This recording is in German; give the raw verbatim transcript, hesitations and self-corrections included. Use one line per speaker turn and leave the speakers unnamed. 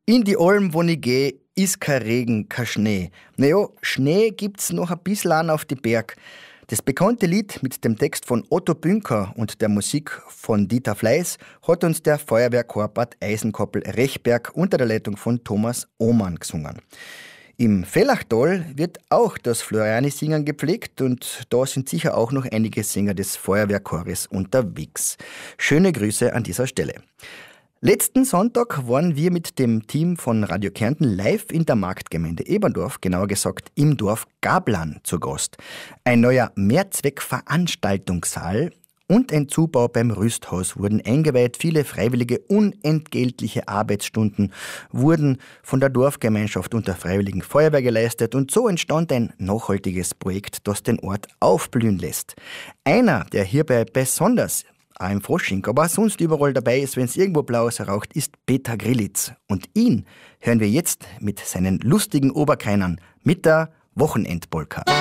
In die Alm, wo ich geh, ist kein Regen, kein Schnee. Naja, Schnee gibt's noch ein bisschen an auf die Berg. Das bekannte Lied mit dem Text von Otto Bünker und der Musik von Dieter Fleiß hat uns der Feuerwehrchor Bad Eisenkoppel-Rechberg unter der Leitung von Thomas Ohmann gesungen. Im Vellachtal wird auch das Floriani-Singen gepflegt und da sind sicher auch noch einige Sänger des Feuerwehrchores unterwegs. Schöne Grüße an dieser Stelle. Letzten Sonntag waren wir mit dem Team von Radio Kärnten live in der Marktgemeinde Eberndorf, genauer gesagt im Dorf Gablan, zu Gast. Ein neuer Mehrzweckveranstaltungssaal und ein Zubau beim Rüsthaus wurden eingeweiht. Viele freiwillige, unentgeltliche Arbeitsstunden wurden von der Dorfgemeinschaft und der Freiwilligen Feuerwehr geleistet und so entstand ein nachhaltiges Projekt, das den Ort aufblühen lässt. Einer, der hierbei besonders auch im Frosching, aber auch sonst überall dabei ist, wenn es irgendwo Blaues raucht, ist Peter Grillitz. Und ihn hören wir jetzt mit seinen lustigen Oberkreinern mit der Wochenendpolka.